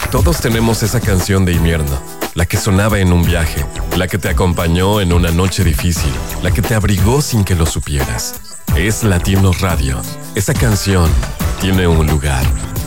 Todos tenemos esa canción de invierno, la que sonaba en un viaje, la que te acompañó en una noche difícil, la que te abrigó sin que lo supieras. Es Latino Radio. Esa canción tiene un lugar.